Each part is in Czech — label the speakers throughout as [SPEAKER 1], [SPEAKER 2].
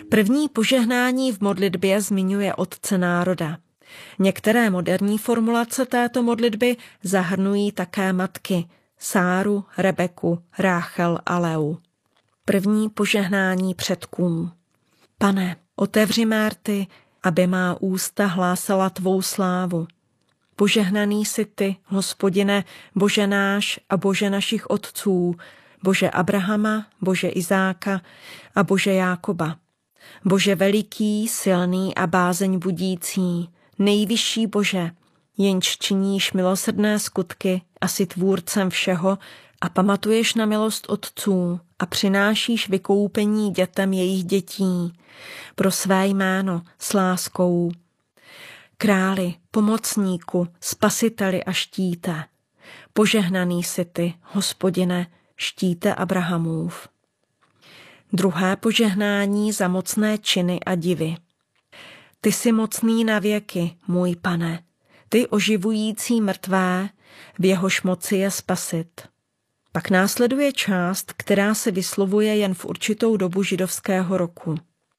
[SPEAKER 1] První požehnání v modlitbě zmiňuje Otce národa. Některé moderní formulace této modlitby zahrnují také matky Sáru, Rebeku, Ráchel a Leu. První požehnání předkům. Pane, otevři mé rty, aby má ústa hlásala tvou slávu. Požehnaný jsi ty, Hospodine, Bože náš a Bože našich otců, Bože Abrahama, Bože Izáka a Bože Jákoba. Bože veliký, silný a bázeň budící, nejvyšší Bože, jenž činíš milosrdné skutky a jsi tvůrcem všeho a pamatuješ na milost otců a přinášíš vykoupení dětem jejich dětí pro své jméno s láskou. Králi, pomocníku, spasiteli a štíte, požehnaný jsi ty, Hospodine, štíte Abrahamův. Druhé požehnání za mocné činy a divy. Ty jsi mocný na věky, můj Pane, ty oživující mrtvé, v jehož moci je spasit. Pak následuje část, která se vyslovuje jen v určitou dobu židovského roku.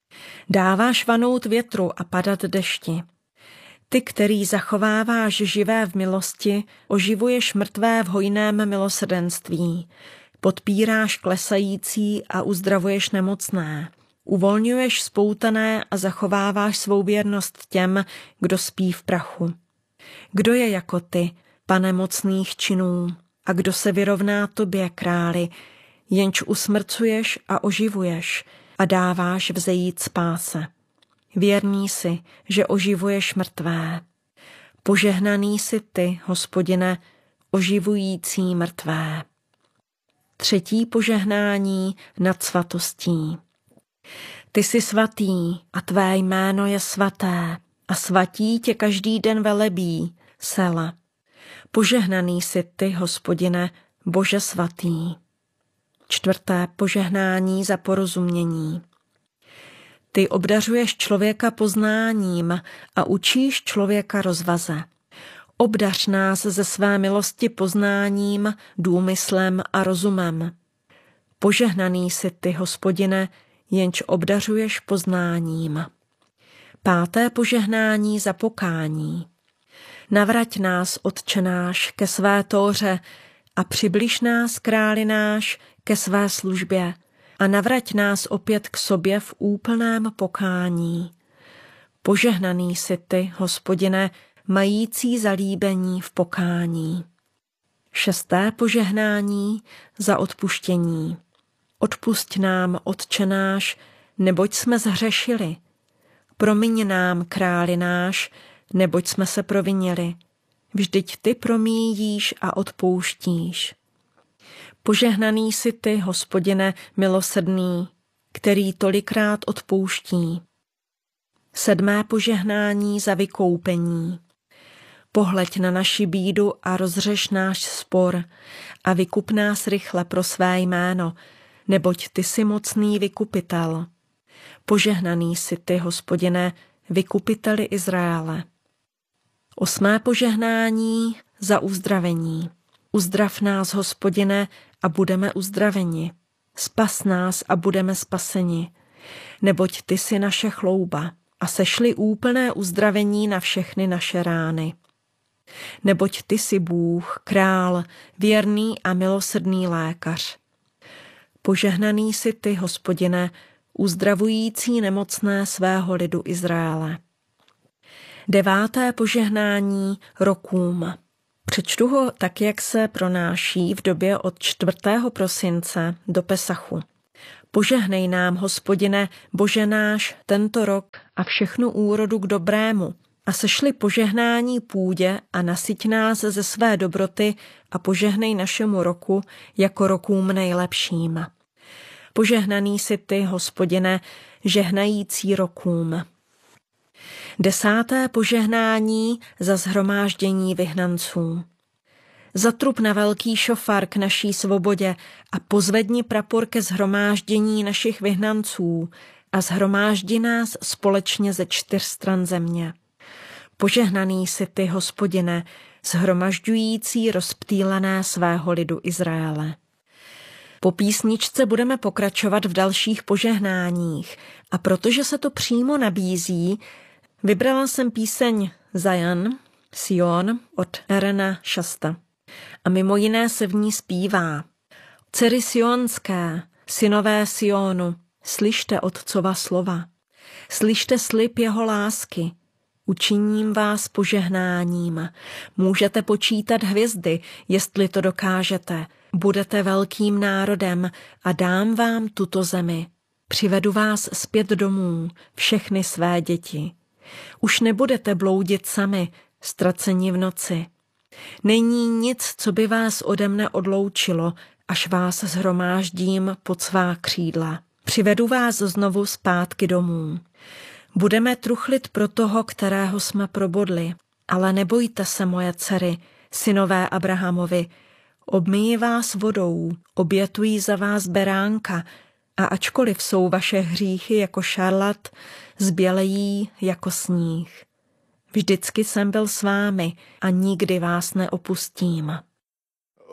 [SPEAKER 1] Dáváš vanout větru a padat dešti. Ty, který zachováváš živé v milosti, oživuješ mrtvé v hojném milosrdenství. Podpíráš klesající a uzdravuješ nemocné. Uvolňuješ spoutané a zachováváš svou věrnost těm, kdo spí v prachu. Kdo je jako ty, Pane mocných činů, a kdo se vyrovná tobě, králi, jenž usmrcuješ a oživuješ a dáváš vzejít spáse. Věrný jsi, že oživuješ mrtvé. Požehnaný jsi ty, Hospodine, oživující mrtvé. Třetí požehnání nad svatostí. Ty jsi svatý a tvé jméno je svaté a svatí tě každý den velebí, Sela. Požehnaný jsi ty, Hospodine, Bože svatý. Čtvrté požehnání za porozumění. Ty obdařuješ člověka poznáním a učíš člověka rozvaze. Obdař nás ze své milosti poznáním, důmyslem a rozumem. Požehnaný jsi ty, Hospodine, jenž obdařuješ poznáním. Páté požehnání za pokání. Navrať nás, Otče náš, ke své tóře a přibliž nás, Králi náš, ke své službě a navrať nás opět k sobě v úplném pokání. Požehnaný jsi ty, Hospodine, mající zalíbení v pokání. Šesté požehnání za odpuštění. Odpusť nám, Otče náš, neboť jsme zhřešili. Promiň nám, Králi náš, neboť jsme se provinili. Vždyť ty promíjíš a odpouštíš. Požehnaný jsi ty, Hospodine, milosrdný, který tolikrát odpouští. Sedmé požehnání za vykoupení. Pohleď na naši bídu a rozřeš náš spor a vykup nás rychle pro své jméno, neboť ty jsi mocný vykupitel. Požehnaný jsi ty, Hospodine, vykupiteli Izraele. Osmé požehnání za uzdravení. Uzdrav nás, Hospodine, a budeme uzdraveni. Spas nás a budeme spaseni. Neboť ty jsi naše chlouba a sešli úplné uzdravení na všechny naše rány. Neboť ty jsi Bůh, král, věrný a milosrdný lékař. Požehnaný jsi ty, Hospodine, uzdravující nemocné svého lidu Izraele. Deváté požehnání rokům. Přečtu ho tak, jak se pronáší v době od 4. prosince do Pesachu. Požehnej nám, Hospodine, Bože náš, tento rok a všechnu úrodu k dobrému a sešli požehnání půdě a nasyť nás ze své dobroty a požehnej našemu roku jako rokům nejlepším. Požehnaný jsi ty, Hospodine, žehnající rokům. 10. požehnání za shromáždění vyhnanců. Zatrup na velký šofar k naší svobodě a pozvedni prapor ke shromáždění našich vyhnanců a shromáždi nás společně ze 4 stran země. Požehnaný jsi ty, Hospodine, shromažďující rozptýlené svého lidu Izraele. Po písničce budeme pokračovat v dalších požehnáních a protože se to přímo nabízí, vybrala jsem píseň Sion od Erena Šasta. A mimo jiné se v ní zpívá: Dcery sionské, synové Sionu, slyšte otcova slova. Slyšte slib jeho lásky. Učiním vás požehnáním. Můžete počítat hvězdy, jestli to dokážete. Budete velkým národem a dám vám tuto zemi. Přivedu vás zpět domů, všechny své děti. Už nebudete bloudit sami, ztraceni v noci. Není nic, co by vás ode mne odloučilo, až vás shromáždím pod svá křídla. Přivedu vás znovu zpátky domů. Budeme truchlit pro toho, kterého jsme probodli. Ale nebojte se, moje dcery, synové Abrahamovi. Obmyji vás vodou, obětují za vás beránka a ačkoliv jsou vaše hříchy jako šarlat, zbělejí jako sníh. Vždycky jsem byl s vámi a nikdy vás neopustím.